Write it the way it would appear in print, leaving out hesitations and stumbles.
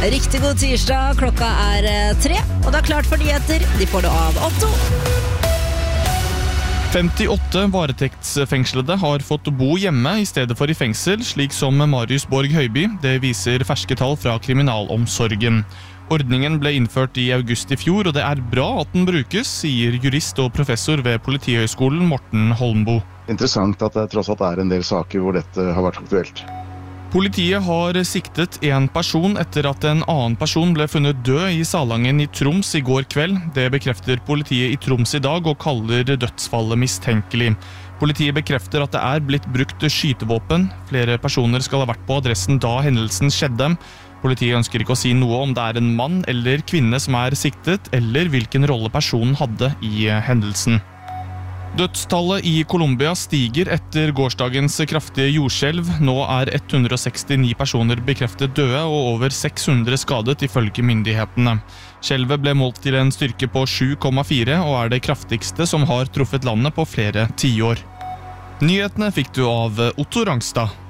Riktig god tirsdag, klokka 3, og det klart for nyheter. De får det av Otto. 58 varetektsfengslede har fått bo hjemme I stedet for I fengsel, slik som Marius Borg Høiby. Det viser ferske tall fra kriminalomsorgen. Ordningen ble innført I august I fjor, og det bra at den brukes, sier jurist og professor ved Politihøgskolen Morten Holmbo. Interessant at det tross alt en del saker hvor dette har vært aktuelt. Politiet har siktet en person etter at en annen person ble funnet død I Salangen I Troms I går kveld. Det bekrefter politiet I Troms I dag og kaller dødsfallet mistenkelig. Politiet bekrefter at det blitt brukt skytevåpen. Flere personer skal ha vært på adressen da hendelsen skjedde. Politiet ønsker ikke å si noe om det en mann eller kvinne som siktet, eller hvilken rolle personen hadde I hendelsen. Dødstallet I Colombia stiger etter gårsdagens kraftige jordskjelv. Nå 169 personer bekreftet døde og over 600 skadet ifølge myndighetene. Skjelvet ble målt til en styrke på 7,4 og det kraftigste som har truffet landet på flere tiår. Nyhetene fikk du av Otto Rangstad.